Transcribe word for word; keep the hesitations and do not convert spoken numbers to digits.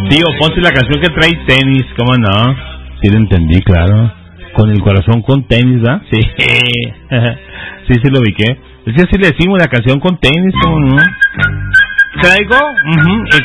Tío, ponte la canción que trae tenis, ¿cómo no? Sí, lo entendí, claro. Con el corazón con tenis, ¿verdad? Sí. Sí, sí lo ubiqué. Es que así le decimos la canción con tenis, ¿cómo no? Traigo uh-huh, el